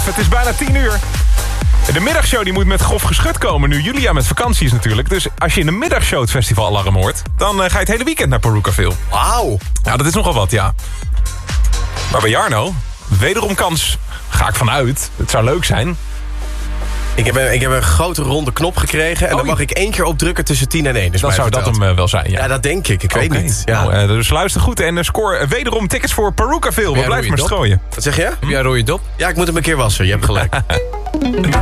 Het is bijna 10 uur. De middagshow die moet met grof geschut komen nu Julia met vakantie is natuurlijk. Dus als je in de middagshow het festivalalarm hoort... dan ga je het hele weekend naar Perukaville. Wauw. Nou, dat is nogal wat, ja. Maar bij Jarno, wederom kans. Ga ik vanuit. Het zou leuk zijn. Ik heb een grote ronde knop gekregen. En daar mag ik 1 keer op drukken tussen 10 en 1. Dus dan zou dat hem wel zijn, ja. Ja, dat denk ik. Ik weet niet. Ja. Nou, dus luister goed en score wederom tickets voor Perukaville. We blijven maar strooien. Wat zeg je? Heb jij rode dop? Ja, ik moet hem een keer wassen. Je hebt gelijk.